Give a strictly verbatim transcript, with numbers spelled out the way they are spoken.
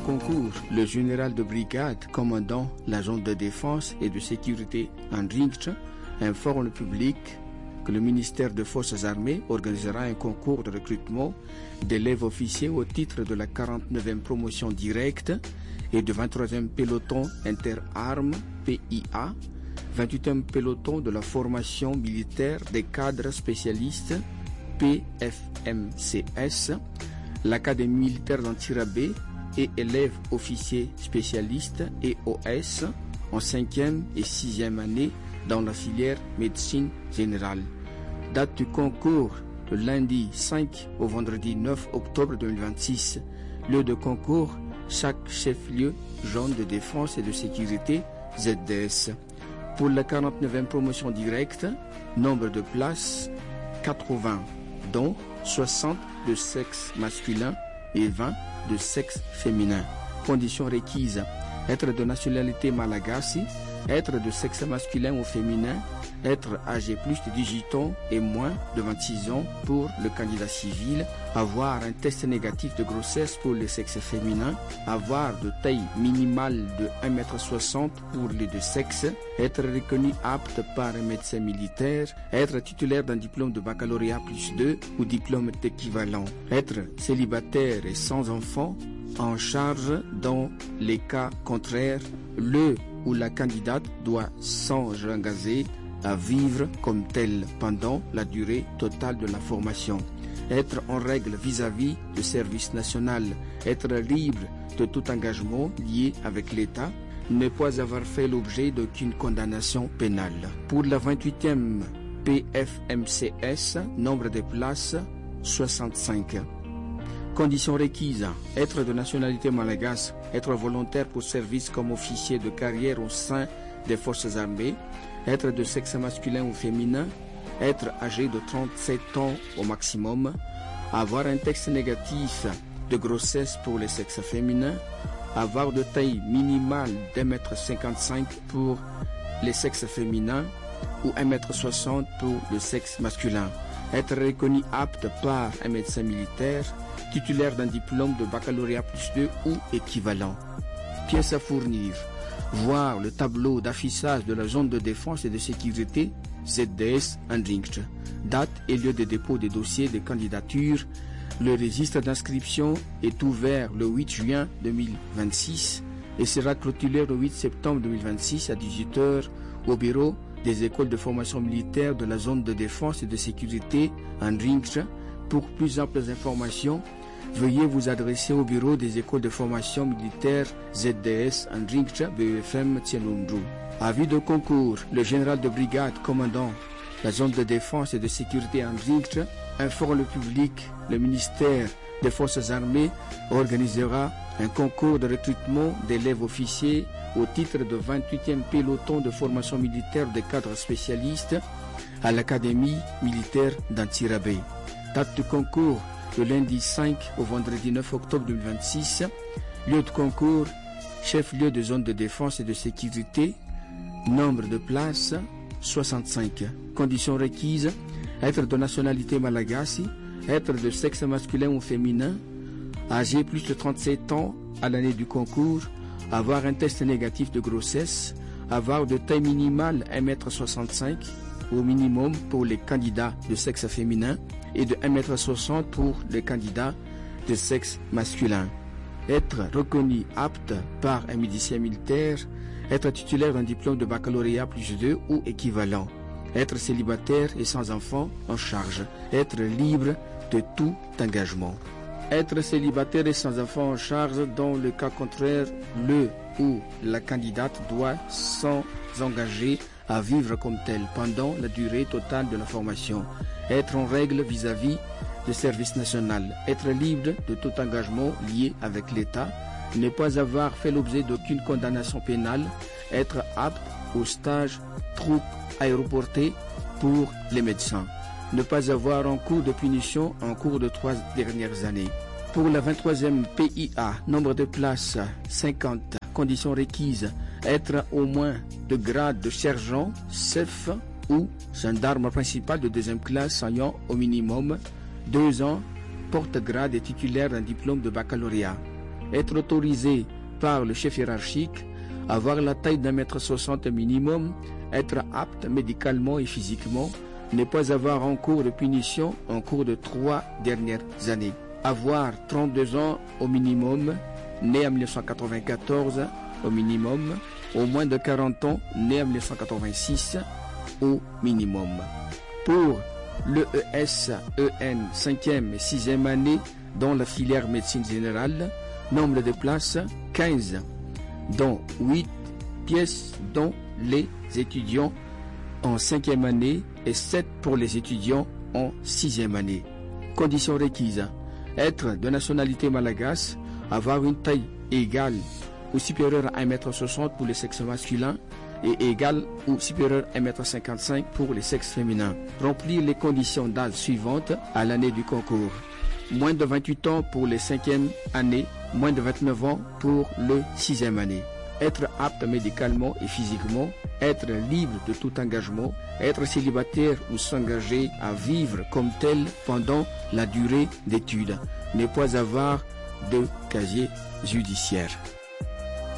concours, le général de brigade commandant la zone de défense et de sécurité en Ringtsch informe le public que le ministère des Forces armées organisera un concours de recrutement d'élèves officiers au titre de la quarante-neuvième promotion directe et du vingt-troisième peloton interarmes P I A, vingt-huitième peloton de la formation militaire des cadres spécialistes P F M C S, l'Académie militaire d'Antirabé et élèves officiers spécialistes E O S en cinquième et sixième année dans la filière médecine générale. Date du concours, le lundi cinq au vendredi neuf octobre deux mille vingt-six. Lieu de concours, chaque chef-lieu, zone de défense et de sécurité, Z D S. Pour la quarante-neuvième promotion directe, nombre de places, quatre-vingts, dont soixante de sexe masculin et vingt de sexe féminin. Conditions requises, être de nationalité malagasy, être de sexe masculin ou féminin, être âgé plus de dix-huit ans et moins de vingt-six ans pour le candidat civil, avoir un test négatif de grossesse pour le sexe féminin, avoir de taille minimale de un mètre soixante pour les deux sexes, être reconnu apte par un médecin militaire, être titulaire d'un diplôme de baccalauréat plus deux ou diplôme équivalent, être célibataire et sans enfant, en charge dans les cas contraires, le ou la candidate doit s'engager à vivre comme tel pendant la durée totale de la formation. Être en règle vis-à-vis du service national, être libre de tout engagement lié avec l'État, ne pas avoir fait l'objet d'aucune condamnation pénale. Pour la vingt-huitième P F M C S, nombre de places, soixante-cinq. Conditions requises, être de nationalité malgache, être volontaire pour service comme officier de carrière au sein des forces armées, être de sexe masculin ou féminin, être âgé de trente-sept ans au maximum, avoir un test négatif de grossesse pour le sexe féminin, avoir de taille minimale d'un mètre cinquante-cinq pour le sexe féminin ou un mètre soixante pour le sexe masculin, être reconnu apte par un médecin militaire, titulaire d'un diplôme de baccalauréat plus deux ou équivalent. Pièces à fournir. Voir le tableau d'affichage de la zone de défense et de sécurité Z D S en Ringtsch. Date et lieu de dépôt des dossiers de candidature. Le registre d'inscription est ouvert le huit juin deux mille vingt-six et sera clôturé le huit septembre deux mille vingt-six à dix-huit heures au bureau des écoles de formation militaire de la zone de défense et de sécurité en Ringtsch. Pour plus amples informations, veuillez vous adresser au bureau des écoles de formation militaire Z D S en Ringtsch B F M Tianlundru. Avis de concours, le général de brigade commandant la zone de défense et de sécurité en Ringtsch informe le public, le ministère des Forces armées organisera un concours de recrutement d'élèves officiers au titre de vingt-huitième peloton de formation militaire des cadres spécialistes à l'Académie militaire d'Antirabé. Date du concours, le lundi cinq au vendredi neuf octobre deux mille vingt-six. Lieu de concours, chef-lieu de zone de défense et de sécurité. Nombre de places, soixante-cinq. Conditions requises, être de nationalité malagasy, être de sexe masculin ou féminin, âgé plus de trente-sept ans à l'année du concours, avoir un test négatif de grossesse, avoir de taille minimale un mètre soixante-cinq au minimum pour les candidats de sexe féminin et de un mètre soixante pour les candidats de sexe masculin. Être reconnu apte par un médecin militaire, être titulaire d'un diplôme de baccalauréat plus deux ou équivalent, être célibataire et sans enfant en charge, être libre de tout engagement. Être célibataire et sans enfant en charge, dans le cas contraire, le ou la candidate doit s'engager à vivre comme tel pendant la durée totale de la formation, être en règle vis-à-vis du service national, être libre de tout engagement lié avec l'État, ne pas avoir fait l'objet d'aucune condamnation pénale, être apte au stage troupe aéroporté pour les médecins, ne pas avoir en cours de punition en cours de trois dernières années. Pour la vingt-troisième P I A, nombre de places cinquante, conditions requises, être au moins de grade de sergent, chef ou gendarme principal de deuxième classe ayant au minimum deux ans, porte-grade et titulaire d'un diplôme de baccalauréat. être autorisé par le chef hiérarchique, avoir la taille d'un mètre soixante minimum, être apte médicalement et physiquement, ne pas avoir en cours de punition en cours de trois dernières années, avoir trente-deux ans au minimum, né en mille neuf cent quatre-vingt-quatorze au minimum, au moins de quarante ans, né en mille neuf cent quatre-vingt-six au minimum. Pour l'E E S E N cinquième et sixième année dans la filière médecine générale, nombre de places quinze, dont huit pièces dont les étudiants en cinquième année et sept pour les étudiants en sixième année. Conditions requises: être de nationalité malgache, avoir une taille égale ou supérieure à un mètre soixante pour les sexes masculins et égale ou supérieure à un mètre cinquante-cinq pour les sexes féminins. Remplir les conditions d'âge suivantes à l'année du concours: moins de vingt-huit ans pour les cinquième année, moins de vingt-neuf ans pour le sixième année. Être apte médicalement et physiquement, être libre de tout engagement, être célibataire ou s'engager à vivre comme tel pendant la durée d'études, ne pas avoir de casier judiciaire.